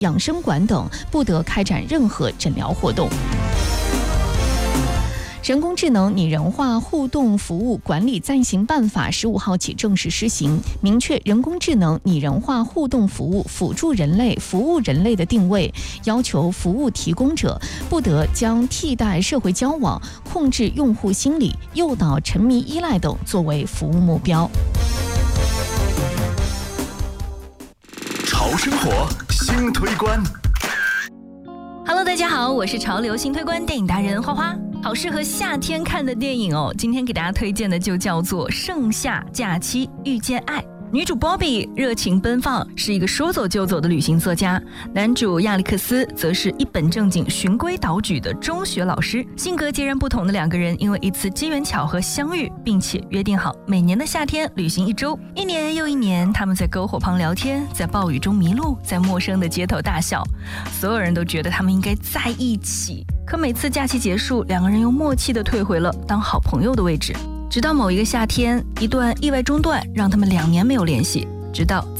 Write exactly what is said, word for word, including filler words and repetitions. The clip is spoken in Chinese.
养生馆等不得开展任何诊疗活动。人工智能拟人化互动服务管理暂行办法十五号起正式施行，明确人工智能拟人化互动服务辅助人类、服务人类的定位，要求服务提供者不得将替代社会交往、控制用户心理、诱导沉迷依赖等作为服务目标。 潮生活新推观。 Hello， 大家好，我是潮流新推观电影达人花花。好适合夏天看的电影哦，今天给大家推荐的就叫做《盛夏假期遇见爱》。女主 Bobby 热情奔放，是一个说走就走的旅行作家；男主亚历克斯则是一本正经循规蹈矩的中学老师。性格截然不同的两个人，因为一次机缘巧合相遇，并且约定好每年的夏天旅行一周。一年又一年，他们在篝火旁聊天，在暴雨中迷路，在陌生的街头大笑。所有人都觉得他们应该在一起，可每次假期结束，两个人又默契地退回了当好朋友的位置。直到某一个夏天，一段意外中断让他们两年没有联系，直到